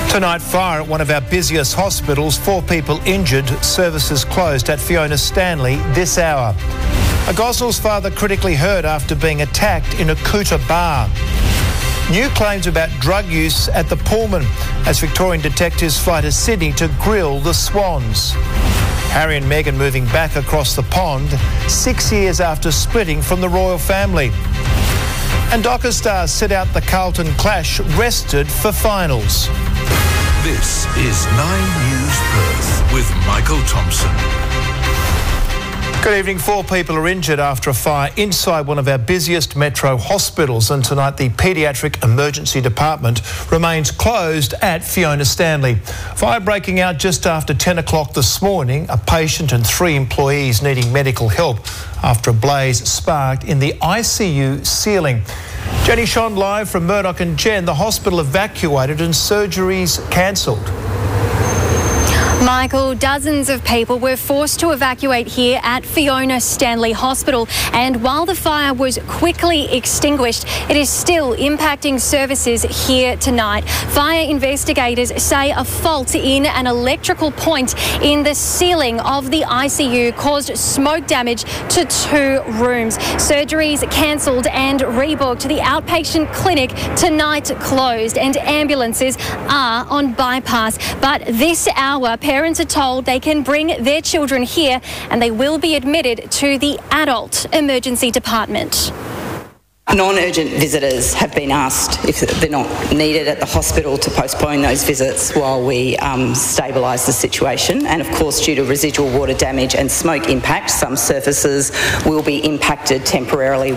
Tonight, fire at one of our busiest hospitals. 4 people injured. Services closed at Fiona Stanley this hour. A Gosnells father critically hurt after being attacked in a Kuta bar. New claims about drug use at the Pullman as Victorian detectives fly to Sydney to grill the Swans. Harry and Meghan moving back across the pond 6 years after splitting from the royal family. And Docker stars sit out the Carlton clash, rested for finals. This is 9 News Perth with Michael Thompson. Good evening. 4 people are injured after a fire inside one of our busiest metro hospitals, and tonight the Paediatric Emergency Department remains closed at Fiona Stanley. Fire breaking out just after 10 o'clock this morning. A patient and 3 employees needing medical help after a blaze sparked in the ICU ceiling. Jenny Shon live from Murdoch and Jen. The hospital evacuated and surgeries cancelled. Michael, dozens of people were forced to evacuate here at Fiona Stanley Hospital, and while the fire was quickly extinguished, it is still impacting services here tonight. Fire investigators say a fault in an electrical point in the ceiling of the ICU caused smoke damage to 2 rooms. Surgeries cancelled and rebooked. The outpatient clinic tonight closed, and ambulances are on bypass. But this hour, parents are told they can bring their children here and they will be admitted to the adult emergency department. Non-urgent visitors have been asked, if they're not needed at the hospital, to postpone those visits while we stabilise the situation. And of course, due to residual water damage and smoke impact, some surfaces will be impacted temporarily.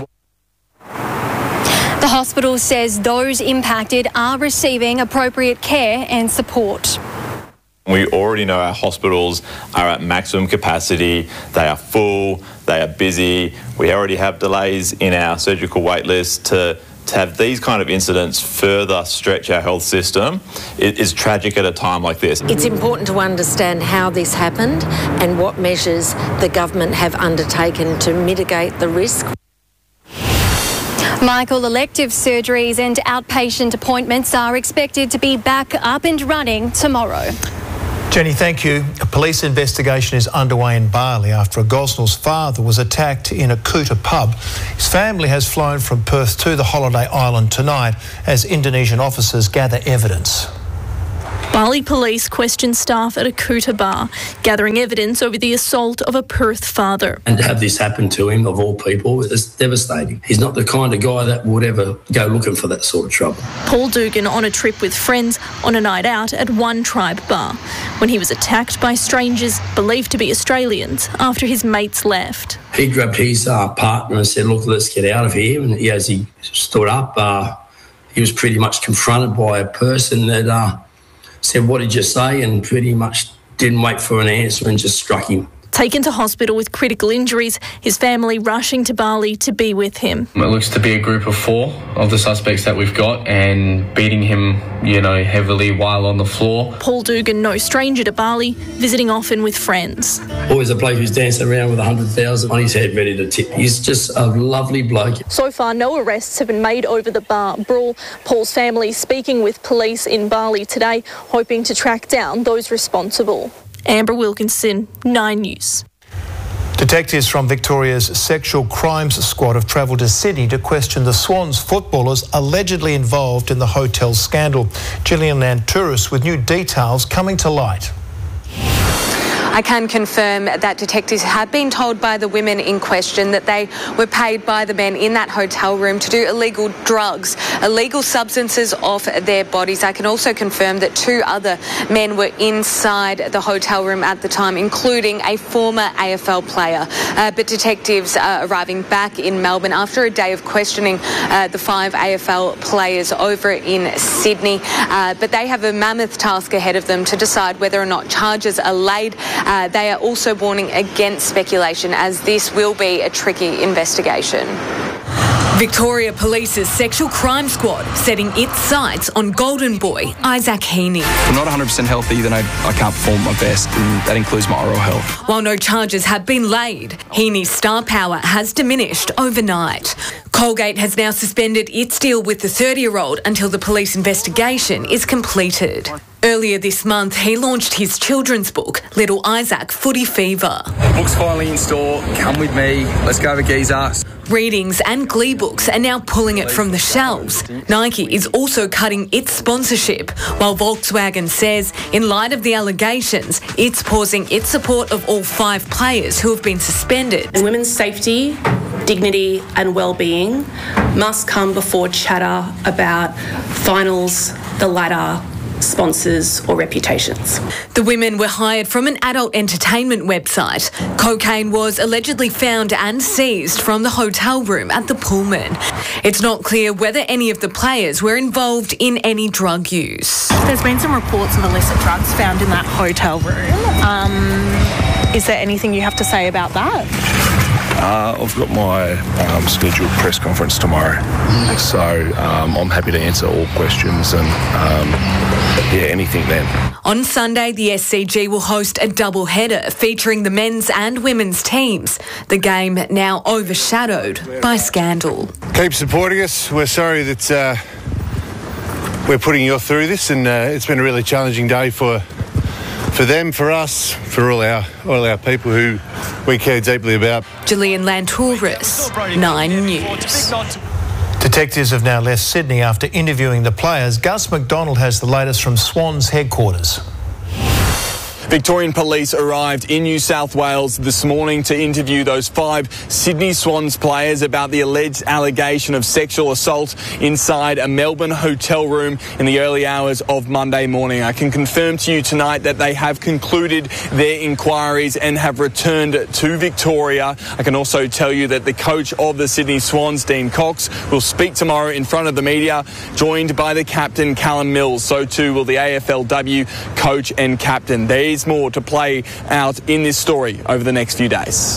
The hospital says those impacted are receiving appropriate care and support. We already know our hospitals are at maximum capacity, they are full, they are busy. We already have delays in our surgical wait list. To have these kind of incidents further stretch our health system, it is tragic at a time like this. It's important to understand how this happened and what measures the government have undertaken to mitigate the risk. Michael, elective surgeries and outpatient appointments are expected to be back up and running tomorrow. Jenny, thank you. A police investigation is underway in Bali after a Gosnells father was attacked in a Kuta pub. His family has flown from Perth to the holiday island tonight as Indonesian officers gather evidence. Bali police questioned staff at a Kuta bar, gathering evidence over the assault of a Perth father. And to have this happen to him, of all people, is devastating. He's not the kind of guy that would ever go looking for that sort of trouble. Paul Dugan on a trip with friends on a night out at One Tribe Bar when he was attacked by strangers believed to be Australians after his mates left. He grabbed his partner and said, "Look, let's get out of here." And as he stood up, he was pretty much confronted by a person that said, "What did you say?" and pretty much didn't wait for an answer and just struck him. Taken to hospital with critical injuries, his family rushing to Bali to be with him. It looks to be a group of 4 of the suspects that we've got, and beating him, heavily while on the floor. Paul Dugan, no stranger to Bali, visiting often with friends. Always a bloke who's dancing around with 100,000 on his head ready to tip. He's just a lovely bloke. So far, no arrests have been made over the bar brawl. Paul's family speaking with police in Bali today, hoping to track down those responsible. Amber Wilkinson, 9 News. Detectives from Victoria's Sexual Crimes Squad have travelled to Sydney to question the Swans footballers allegedly involved in the hotel scandal. Gillian Lantouris with new details coming to light. I can confirm that detectives have been told by the women in question that they were paid by the men in that hotel room to do illegal drugs, illegal substances off their bodies. I can also confirm that 2 other men were inside the hotel room at the time, including a former AFL player. But detectives are arriving back in Melbourne after a day of questioning the 5 AFL players over in Sydney. But they have a mammoth task ahead of them to decide whether or not charges are laid. They are also warning against speculation, as this will be a tricky investigation. Victoria Police's Sexual Crime Squad setting its sights on golden boy Isaac Heaney. I'm not 100% healthy, then I can't perform my best, and that includes my oral health. While no charges have been laid, Heaney's star power has diminished overnight. Colgate has now suspended its deal with the 30-year-old until the police investigation is completed. Earlier this month, he launched his children's book, Little Isaac Footy Fever. The book's finally in store. Come with me. Let's go to Giza. Readings and Glee books are now pulling it from the shelves. Nike is also cutting its sponsorship, while Volkswagen says, in light of the allegations, it's pausing its support of all 5 players who have been suspended. Women's safety, dignity and well-being must come before chatter about finals, the ladder, sponsors or reputations. The women were hired from an adult entertainment website. Cocaine was allegedly found and seized from the hotel room at the Pullman. It's not clear whether any of the players were involved in any drug use. There's been some reports of illicit drugs found in that hotel room. Is there anything you have to say about that? I've got my scheduled press conference tomorrow, so I'm happy to answer all questions and anything then. On Sunday, the SCG will host a double-header featuring the men's and women's teams. The game now overshadowed by scandal. Keep supporting us. We're sorry that we're putting you through this, and it's been a really challenging day for them, for us, for all our people who we care deeply about. Gillian Lantouris, 9 News. Detectives have now left Sydney after interviewing the players. Gus McDonald has the latest from Swans headquarters. Victorian police arrived in New South Wales this morning to interview those 5 Sydney Swans players about the alleged allegation of sexual assault inside a Melbourne hotel room in the early hours of Monday morning. I can confirm to you tonight that they have concluded their inquiries and have returned to Victoria. I can also tell you that the coach of the Sydney Swans, Dean Cox, will speak tomorrow in front of the media, joined by the captain, Callum Mills. So too will the AFLW coach and captain. There's more to play out in this story over the next few days.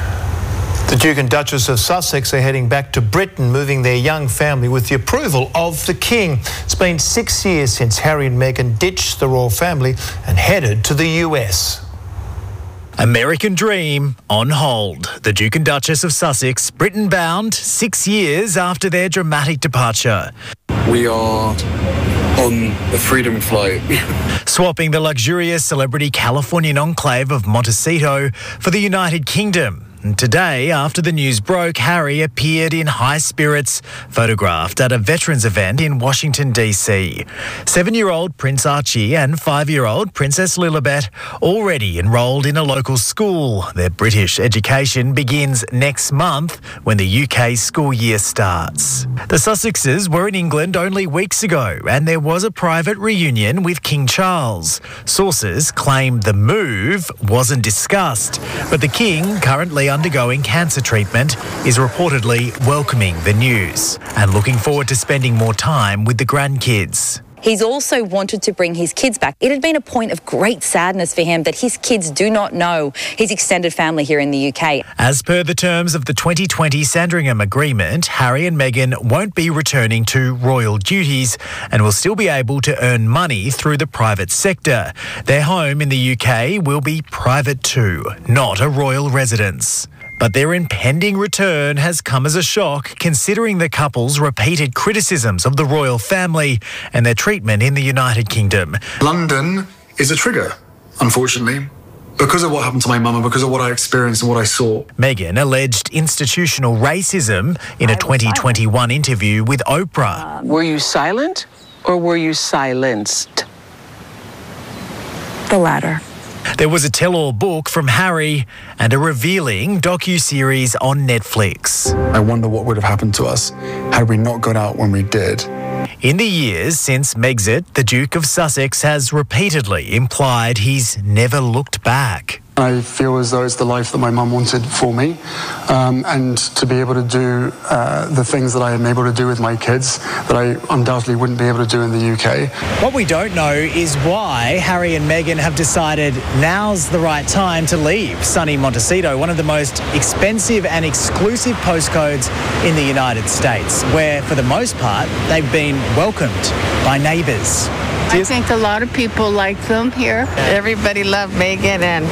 The Duke and Duchess of Sussex are heading back to Britain, moving their young family with the approval of the King. It's been 6 years since Harry and Meghan ditched the royal family and headed to the US. American dream on hold. The Duke and Duchess of Sussex, Britain bound 6 years after their dramatic departure. We are on the Freedom Flight. Swapping the luxurious celebrity Californian enclave of Montecito for the United Kingdom. And today, after the news broke, Harry appeared in high spirits, photographed at a veterans event in Washington, D.C. 7-year-old Prince Archie and 5-year-old Princess Lilibet already enrolled in a local school. Their British education begins next month when the UK school year starts. The Sussexes were in England only weeks ago, and there was a private reunion with King Charles. Sources claim the move wasn't discussed, but the King, currently undergoing cancer treatment, is reportedly welcoming the news and looking forward to spending more time with the grandkids. He's also wanted to bring his kids back. It had been a point of great sadness for him that his kids do not know his extended family here in the UK. As per the terms of the 2020 Sandringham Agreement, Harry and Meghan won't be returning to royal duties and will still be able to earn money through the private sector. Their home in the UK will be private too, not a royal residence. But their impending return has come as a shock, considering the couple's repeated criticisms of the royal family and their treatment in the United Kingdom. London is a trigger, unfortunately, because of what happened to my mum and because of what I experienced and what I saw. Meghan alleged institutional racism in a 2021 interview with Oprah. Were you silent or were you silenced? The latter. There was a tell-all book from Harry and a revealing docu-series on Netflix. I wonder what would have happened to us had we not got out when we did. In the years since Megxit, the Duke of Sussex has repeatedly implied he's never looked back. I feel as though it's the life that my mum wanted for me, and to be able to do the things that I am able to do with my kids that I undoubtedly wouldn't be able to do in the UK. What we don't know is why Harry and Meghan have decided now's the right time to leave sunny Montecito, one of the most expensive and exclusive postcodes in the United States, where for the most part they've been welcomed by neighbours. I think a lot of people like them here. Everybody loved Meghan and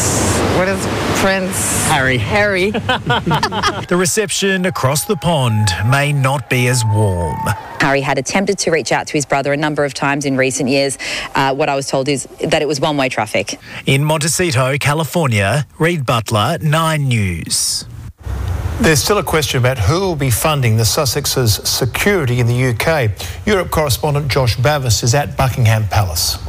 Prince Harry. The reception across the pond may not be as warm. Harry had attempted to reach out to his brother a number of times in recent years. What I was told is that it was one-way traffic. In Montecito, California, Reid Butler, 9 News. There's still a question about who will be funding the Sussex's security in the UK. Europe correspondent Josh Bavis is at Buckingham Palace.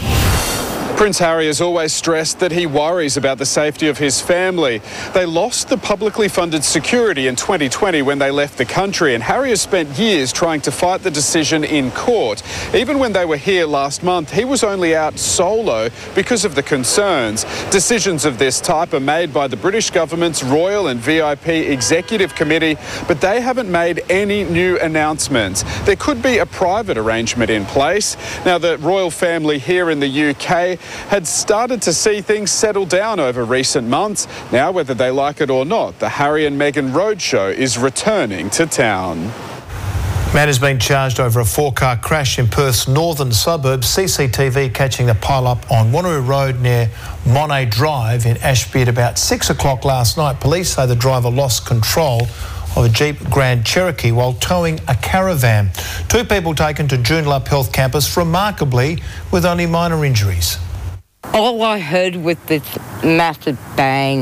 Prince Harry has always stressed that he worries about the safety of his family. They lost the publicly funded security in 2020 when they left the country, and Harry has spent years trying to fight the decision in court. Even when they were here last month, he was only out solo because of the concerns. Decisions of this type are made by the British government's Royal and VIP Executive Committee, but they haven't made any new announcements. There could be a private arrangement in place. Now, the royal family here in the UK had started to see things settle down over recent months. Now, whether they like it or not, the Harry and Meghan Roadshow is returning to town. Man has been charged over a 4-car crash in Perth's northern suburbs. CCTV catching the pile-up on Wanneroo Road near Monet Drive in Ashby at about 6 o'clock last night. Police say the driver lost control of a Jeep Grand Cherokee while towing a caravan. 2 people taken to Joondalup Health Campus, remarkably with only minor injuries. All I heard was this massive bang.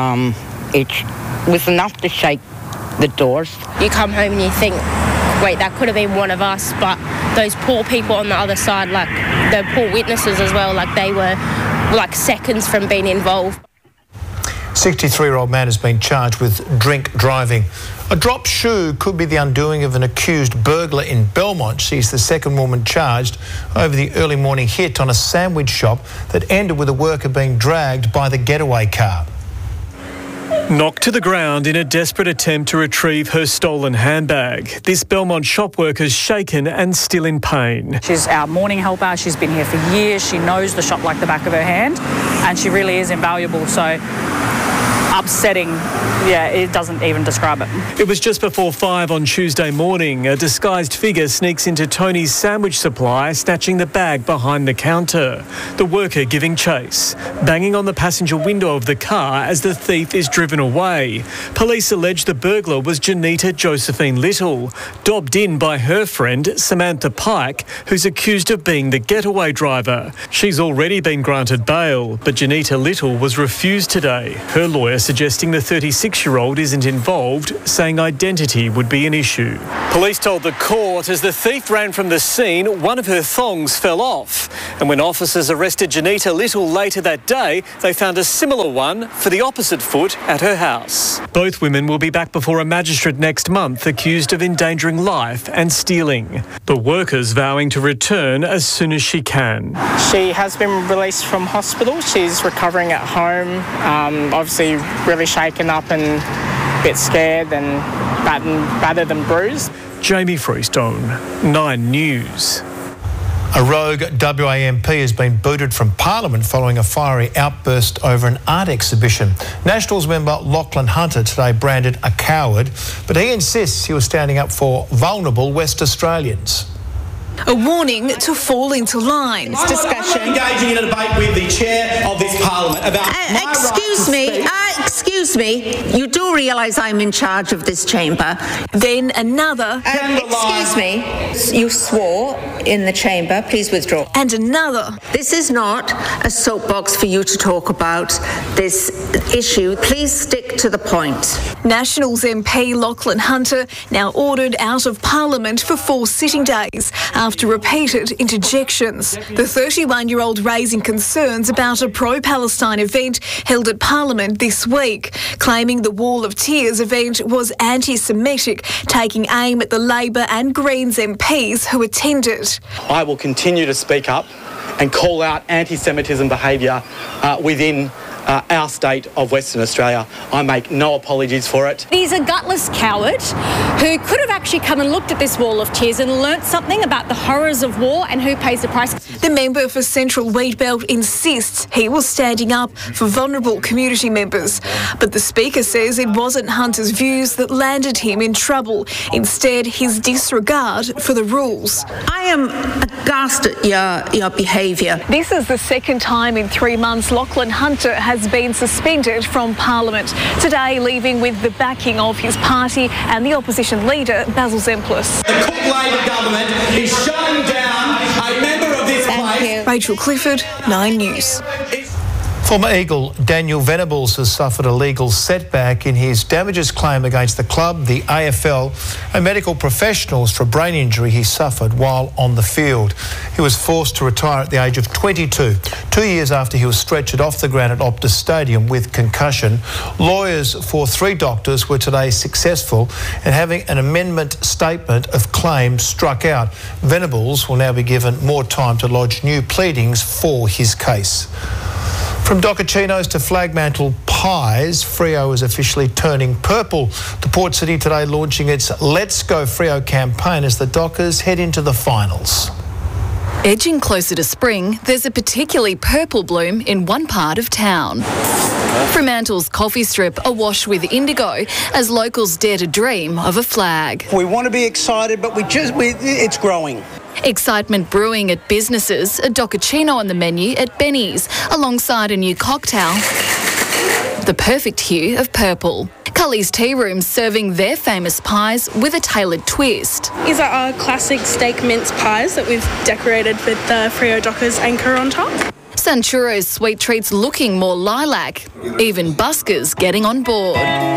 It was enough to shake the doors. You come home and you think, wait, that could have been one of us, but those poor people on the other side, like the poor witnesses as well, like they were like seconds from being involved. 63-year-old man has been charged with drink driving. A dropped shoe could be the undoing of an accused burglar in Belmont. She's the second woman charged over the early morning hit on a sandwich shop that ended with a worker being dragged by the getaway car. Knocked to the ground in a desperate attempt to retrieve her stolen handbag. This Belmont shop worker's shaken and still in pain. She's our morning helper. She's been here for years. She knows the shop like the back of her hand, and she really is invaluable. So upsetting, yeah, it doesn't even describe it. It was just before 5 on Tuesday morning. A disguised figure sneaks into Tony's sandwich supply, snatching the bag behind the counter. The worker giving chase, banging on the passenger window of the car as the thief is driven away. Police allege the burglar was Janita Josephine Little, dobbed in by her friend Samantha Pike, who's accused of being the getaway driver. She's already been granted bail, but Janita Little was refused today. Her lawyer suggesting the 36-year-old isn't involved, saying identity would be an issue. Police told the court as the thief ran from the scene, one of her thongs fell off. And when officers arrested Janita Little later that day, they found a similar one for the opposite foot at her house. Both women will be back before a magistrate next month, accused of endangering life and stealing. The worker's vowing to return as soon as she can. She has been released from hospital. She's recovering at home, obviously really shaken up and a bit scared and battered and bruised. Jamie Freestone, 9 News. A rogue WA MP has been booted from Parliament following a fiery outburst over an art exhibition. Nationals member Lachlan Hunter today branded a coward, but he insists he was standing up for vulnerable West Australians. A warning to fall into line. Discussion. Engaging in a debate with the chair of this parliament about. Excuse me. You do realise I'm in charge of this chamber. Then another. Excuse me. You swore in the chamber. Please withdraw. And another. This is not a soapbox for you to talk about this issue. Please stick to the point. Nationals MP Lachlan Hunter now ordered out of Parliament for 4 sitting days after repeated interjections. The 31-year-old raising concerns about a pro-Palestine event held at Parliament this week, claiming the Wall of Tears event was anti-Semitic, taking aim at the Labor and Greens MPs who attended. I will continue to speak up and call out anti-Semitism behaviour within our state of Western Australia. I make no apologies for it. He's a gutless coward who could have actually come and looked at this wall of tears and learnt something about the horrors of war and who pays the price. The member for Central Wheatbelt insists he was standing up for vulnerable community members. But the Speaker says it wasn't Hunter's views that landed him in trouble. Instead, his disregard for the rules. I am aghast at your behaviour. This is the second time in 3 months Lachlan Hunter has been suspended from Parliament. Today, leaving with the backing of his party and the opposition leader, Basil Zempilas. The Cook Labor government is shutting down a member of this place. Rachel Clifford, 9 News. Former Eagle Daniel Venables has suffered a legal setback in his damages claim against the club, the AFL and medical professionals for a brain injury he suffered while on the field. He was forced to retire at the age of 22, 2 years after he was stretchered off the ground at Optus Stadium with concussion. Lawyers for 3 doctors were today successful in having an amendment statement of claim struck out. Venables will now be given more time to lodge new pleadings for his case. From Doccacinos to Flagmantle pies, Freo is officially turning purple. The Port City today launching its Let's Go Freo campaign as the Dockers head into the finals. Edging closer to spring, there's a particularly purple bloom in one part of town. Fremantle's coffee strip awash with indigo as locals dare to dream of a flag. We want to be excited, but it's growing. Excitement brewing at businesses, a Doccacino on the menu at Benny's, alongside a new cocktail, the perfect hue of purple. Cully's Tea Room serving their famous pies with a tailored twist. These are our classic steak mince pies that we've decorated with the Freo Dockers anchor on top. Sanchuro's sweet treats looking more lilac, even buskers getting on board.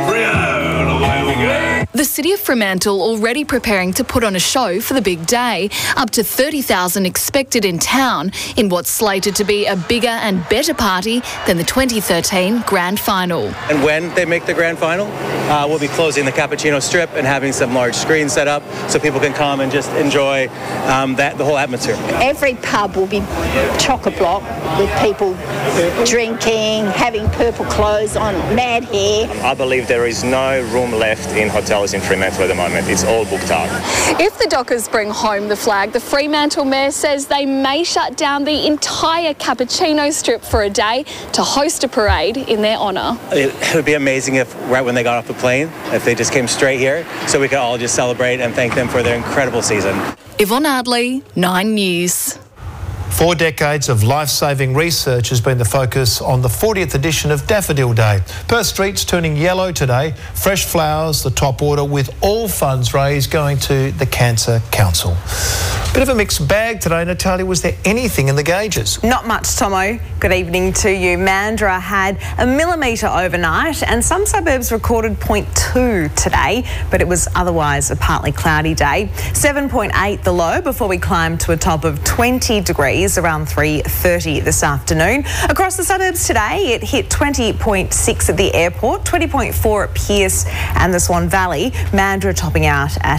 The City of Fremantle already preparing to put on a show for the big day. Up to 30,000 expected in town in what's slated to be a bigger and better party than the 2013 Grand Final. And when they make the Grand Final, we'll be closing the Cappuccino Strip and having some large screens set up so people can come and just enjoy the whole atmosphere. Every pub will be chock-a-block with people drinking, having purple clothes on, mad hair. I believe there is no room left in hotels in Fremantle at the moment. It's all booked out. If the Dockers bring home the flag, the Fremantle Mayor says they may shut down the entire Cappuccino Strip for a day to host a parade in their honour. It would be amazing if right when they got off the plane, if they just came straight here so we could all just celebrate and thank them for their incredible season. Yvonne Ardley, 9 News. 4 decades of life-saving research has been the focus on the 40th edition of Daffodil Day. Perth streets turning yellow today. Fresh flowers, the top order, with all funds raised going to the Cancer Council. Bit of a mixed bag today, Natalia. Was there anything in the gauges? Not much, Tomo. Good evening to you. Mandurah had a millimetre overnight and some suburbs recorded 0.2 today, but it was otherwise a partly cloudy day. 7.8 the low before we climbed to a top of 20 degrees around 3:30 this afternoon. Across the suburbs today, it hit 20.6 at the airport, 20.4 at Pearce and the Swan Valley. Mandurah topping out at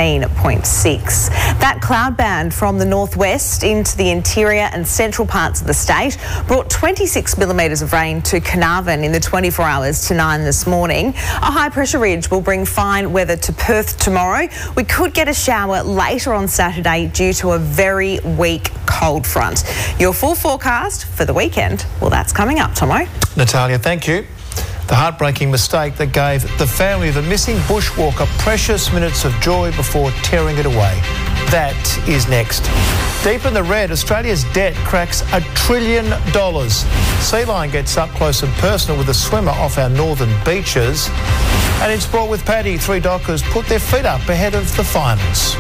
18.6. That cloud band from the northwest into the interior and central parts of the state brought 26 millimetres of rain to Carnarvon in the 24 hours to 9 this morning. A high pressure ridge will bring fine weather to Perth tomorrow. We could get a shower later on Saturday due to a very weak cold front. Your full forecast for the weekend, well, that's coming up, Tomo. Natalia, thank you. The heartbreaking mistake that gave the family of a missing bushwalker precious minutes of joy before tearing it away. That is next. Deep in the red, Australia's debt cracks $1 trillion. Sea Lion gets up close and personal with a swimmer off our northern beaches. And in sport with Paddy, 3 Dockers put their feet up ahead of the finals.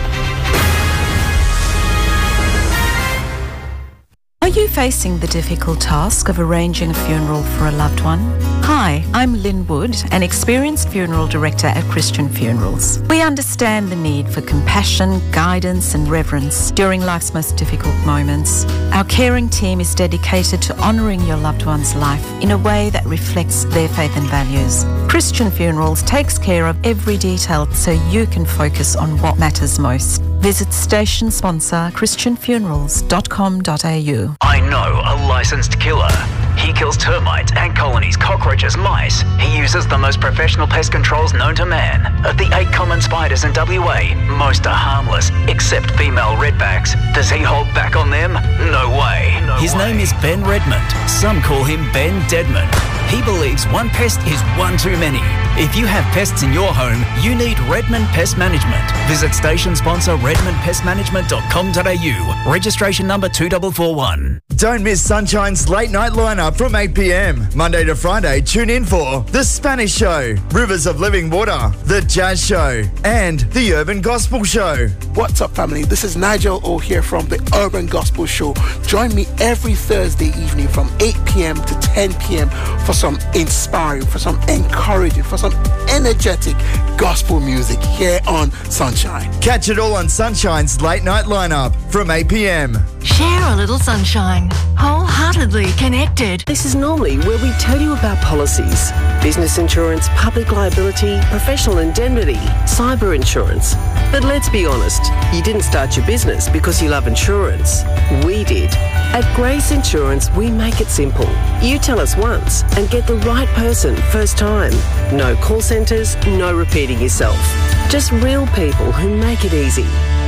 Are you facing the difficult task of arranging a funeral for a loved one? Hi, I'm Lynn Wood, an experienced funeral director at Christian Funerals. We understand the need for compassion, guidance and reverence during life's most difficult moments. Our caring team is dedicated to honouring your loved one's life in a way that reflects their faith and values. Christian Funerals takes care of every detail so you can focus on what matters most. Visit station sponsor christianfunerals.com.au. I know a licensed killer. He kills termites, ant colonies, cockroaches, mice. He uses the most professional pest controls known to man. Of the 8 common spiders in WA, most are harmless, except female redbacks. Does he hold back on them? No way. His name is Ben Redmond. Some call him Ben Deadman. He believes one pest is one too many. If you have pests in your home, you need Redmond Pest Management. Visit station sponsor redmondpestmanagement.com.au. Registration number 2441. Don't miss Sunshine's late night lineup from 8 p.m. Monday to Friday. Tune in for The Spanish Show, Rivers of Living Water, The Jazz Show, and The Urban Gospel Show. What's up, family? This is Nigel O here from The Urban Gospel Show. Join me every Thursday evening from 8 p.m. to 10 p.m. for some inspiring, for some encouraging, for some energetic gospel music here on Sunshine. Catch it all on Sunshine's late night lineup from 8 p.m. Share a little sunshine. Wholeheartedly connected. This is normally where we tell you about policies, business insurance, public liability, professional indemnity, cyber insurance. But let's be honest, you didn't start your business because you love insurance. We did. At Grace Insurance, we make it simple. You tell us once and get the right person first time. No call centres, no repeating yourself. Just real people who make it easy.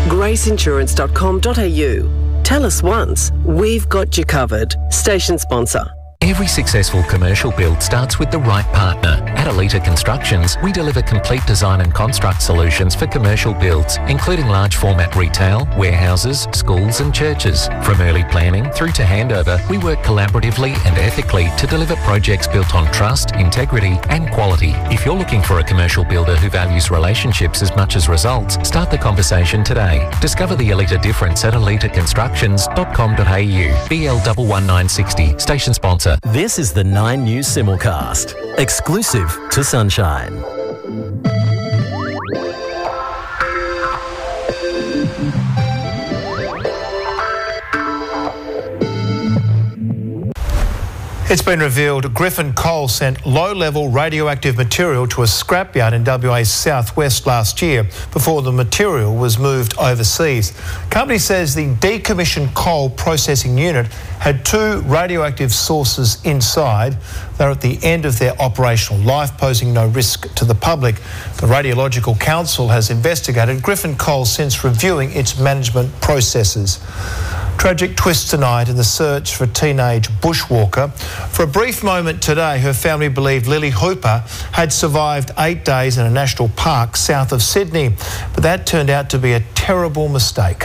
graceinsurance.com.au. Tell us once, we've got you covered. Station sponsor. Every successful commercial build starts with the right partner. At Alita Constructions, we deliver complete design and construct solutions for commercial builds, including large format retail, warehouses, schools and churches. From early planning through to handover, we work collaboratively and ethically to deliver projects built on trust, integrity and quality. If you're looking for a commercial builder who values relationships as much as results, start the conversation today. Discover the Alita difference at alitaconstructions.com.au. BL11960, station sponsor. This is the 9 News simulcast, exclusive to Sunshine. It's been revealed Griffin Coal sent low-level radioactive material to a scrapyard in WA's southwest last year before the material was moved overseas. Company says the decommissioned coal processing unit had 2 radioactive sources inside. They're at the end of their operational life, posing no risk to the public. The Radiological Council has investigated Griffin Coal since reviewing its management processes. Tragic twist tonight in the search for a teenage bushwalker. For a brief moment today, her family believed Lily Hooper had survived 8 days in a national park south of Sydney, but that turned out to be a terrible mistake.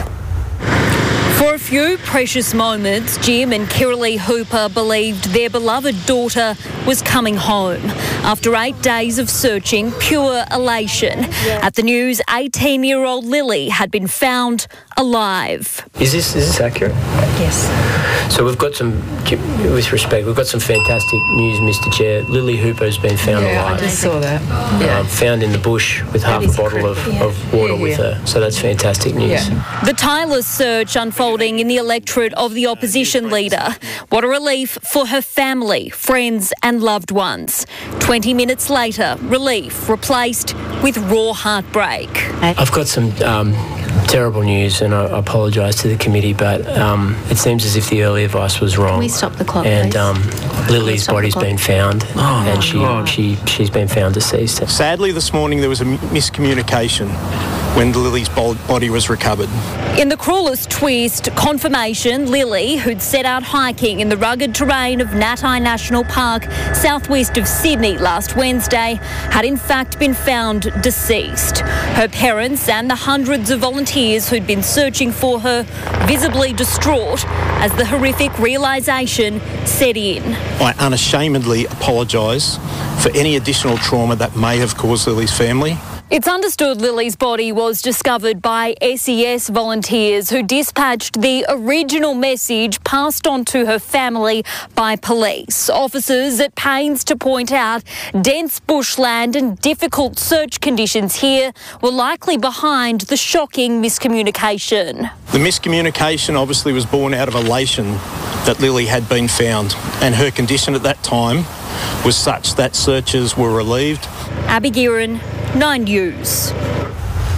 For a few precious moments, Jim and Kiralee Hooper believed their beloved daughter was coming home. After 8 days of searching, pure elation. At the news, 18-year-old Lily had been found alive. Is this accurate? Yes. So we've got some, with respect, we've got some fantastic news, Mr. Chair. Lily Hooper has been found alive. I just saw that. Found in the bush with half a bottle of water with her. So that's fantastic news. The tireless search unfolding in the electorate of the opposition leader. What a relief for her family, friends and loved ones. 20 minutes later, relief replaced with raw heartbreak. I've got some terrible news, and I apologise to the committee, but it seems as if the early advice was wrong. Can we stop the clock, and please? Lily's body's been found, and she's been found deceased. Sadly, this morning there was a miscommunication when Lily's body was recovered. In the cruelest twist, confirmation Lily, who'd set out hiking in the rugged terrain of Natai National Park, southwest of Sydney last Wednesday, had in fact been found deceased. Her parents and the hundreds of volunteers who'd been searching for her visibly distraught as the horrific realisation set in. I unashamedly apologise for any additional trauma that may have caused Lily's family. It's understood Lily's body was discovered by SES volunteers who dispatched the original message passed on to her family by police. Officers at pains to point out dense bushland and difficult search conditions here were likely behind the shocking miscommunication. The miscommunication obviously was born out of elation that Lily had been found, and her condition at that time was such that searchers were relieved. Abby Guerin, 9 News.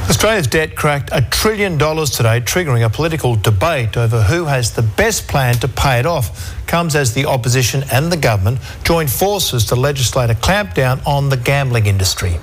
Australia's debt cracked $1 trillion today, triggering a political debate over who has the best plan to pay it off. Comes as the opposition and the government join forces to legislate a clampdown on the gambling industry.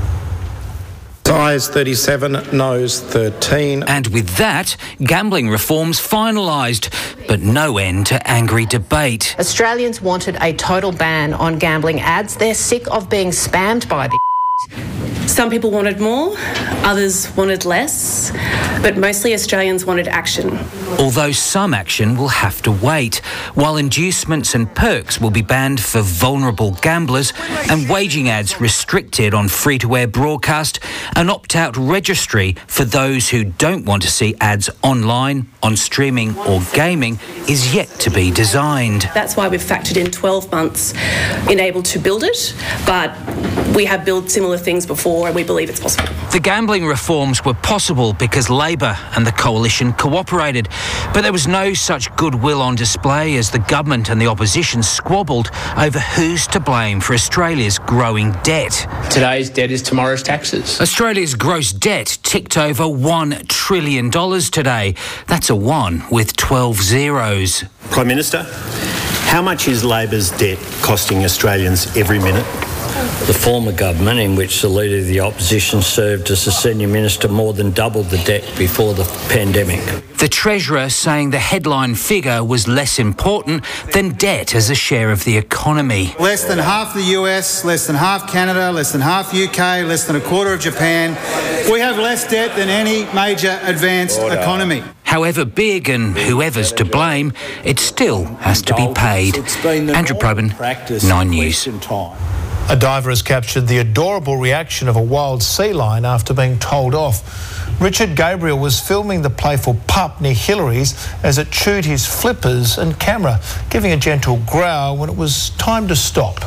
Ayes 37, noes 13. And with that, gambling reforms finalised, but no end to angry debate. Australians wanted a total ban on gambling ads. They're sick of being spammed by the Some people wanted more, others wanted less, but mostly Australians wanted action. Although some action will have to wait, while inducements and perks will be banned for vulnerable gamblers and waging ads restricted on free-to-air broadcast, an opt-out registry for those who don't want to see ads online, on streaming or gaming is yet to be designed. That's why we've factored in 12 months in able to build it, but we have built similar things before and we believe it's possible. The gambling reforms were possible because Labor and the Coalition cooperated, but there was no such goodwill on display as the government and the opposition squabbled over who's to blame for Australia's growing debt. Today's debt is tomorrow's taxes. Australia's gross debt ticked over $1 trillion today. That's a 1 with 12 zeros. Prime Minister, how much is Labor's debt costing Australians every minute? The former government, in which the Leader of the Opposition served as a senior minister, more than doubled the debt before the pandemic. The Treasurer saying the headline figure was less important than debt as a share of the economy. Less than half the US, less than half Canada, less than half UK, less than a quarter of Japan. We have less debt than any major advanced economy. However big and whoever's to blame, it still has to be paid. Andrew Probyn, 9 News. A diver has captured the adorable reaction of a wild sea lion after being told off. Richard Gabriel was filming the playful pup near Hillary's as it chewed his flippers and camera, giving a gentle growl when it was time to stop.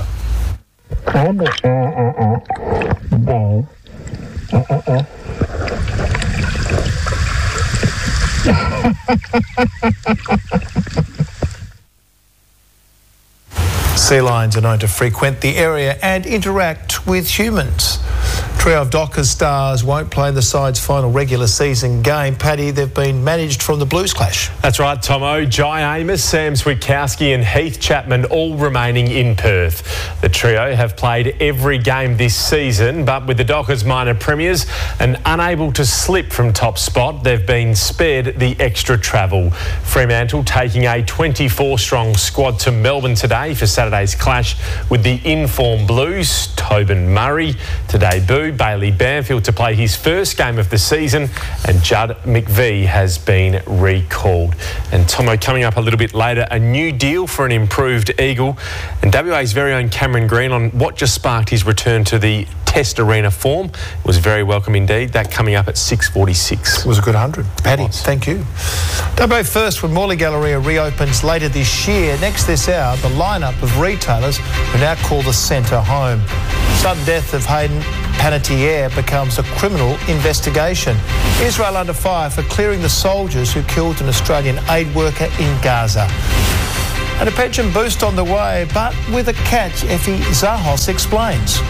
Sea lions are known to frequent the area and interact with humans. Trio of Dockers stars won't play in the side's final regular season game. Paddy, they've been managed from the Blues clash. That's right, Tomo. Jai Amos, Sam Switkowski and Heath Chapman all remaining in Perth. The trio have played every game this season, but with the Dockers minor premiers and unable to slip from top spot, they've been spared the extra travel. Fremantle taking a 24-strong squad to Melbourne today for Saturday's clash with the in-form Blues. Tobin Murray to debut, Bailey Banfield to play his first game of the season, and Judd McVie has been recalled. And Tomo, coming up a little bit later, a new deal for an improved Eagle, and WA's very own Cameron Green on what just sparked his return to the Test Arena form. It was very welcome indeed. That coming up at 6:46. It was a good 100. Paddy, thank you. Dubbo First when Morley Galleria reopens later this year. Next this hour, the lineup of retailers who now call the centre home. Sudden death of Hayden Panettiere becomes a criminal investigation. Israel under fire for clearing the soldiers who killed an Australian aid worker in Gaza. And a pension boost on the way, but with a catch, Effie Zahos explains.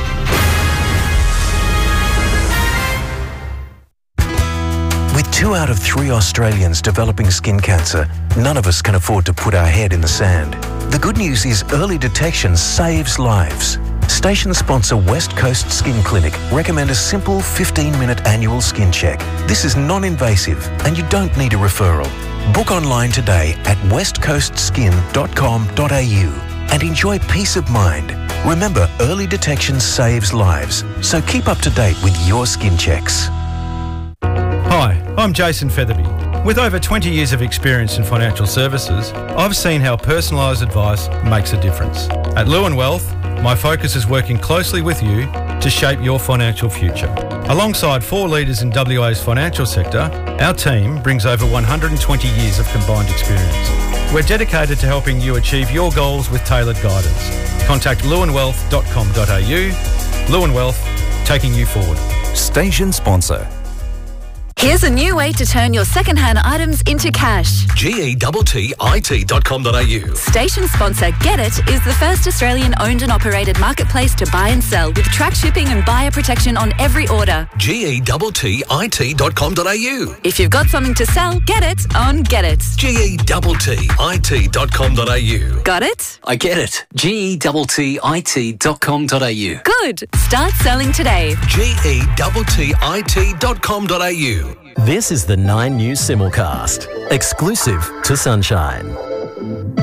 With 2 out of 3 Australians developing skin cancer, none of us can afford to put our head in the sand. The good news is early detection saves lives. Station sponsor West Coast Skin Clinic recommend a simple 15-minute annual skin check. This is non-invasive and you don't need a referral. Book online today at westcoastskin.com.au and enjoy peace of mind. Remember, early detection saves lives, so keep up to date with your skin checks. Hi, I'm Jason Featherby. With over 20 years of experience in financial services, I've seen how personalised advice makes a difference. At Lewin Wealth, my focus is working closely with you to shape your financial future. Alongside 4 leaders in WA's financial sector, our team brings over 120 years of combined experience. We're dedicated to helping you achieve your goals with tailored guidance. Contact lewinwealth.com.au. Lewin Wealth, taking you forward. Station sponsor. Here's a new way to turn your second-hand items into cash. GETTIT.com.au. Station sponsor Get It is the first Australian-owned and operated marketplace to buy and sell with track shipping and buyer protection on every order. GETTIT.com.au. If you've got something to sell, get it on Get It. GETTIT.com.au. Got it? I get it. GETTIT.com.au. Good. Start selling today. GETTIT.com.au. This is the 9 News Simulcast, exclusive to Sunshine.